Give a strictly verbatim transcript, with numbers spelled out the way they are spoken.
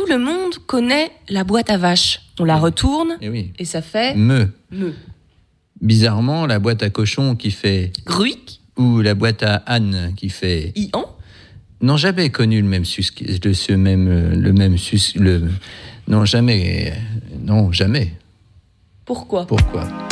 le monde connaît la boîte à vache. On la retourne Eh oui. et ça fait Me. me. Bizarrement, la boîte à cochon qui fait Gruic, ou la boîte à âne qui fait ian. n'ont jamais connu le même sus, le, ce même, le même sus, le, non jamais, non jamais. Pourquoi ? Pourquoi ?